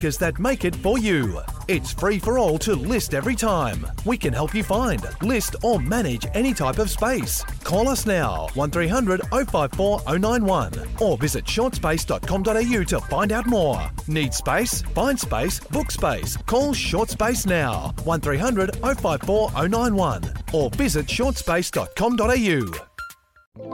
that make it for you. It's free for all to list every time. We can help you find, list or manage any type of space. Call us now, 1300 054 091 or visit shortspace.com.au to find out more. Need space? Find space, book space. Call Short Space now, 1300 054 091 or visit shortspace.com.au.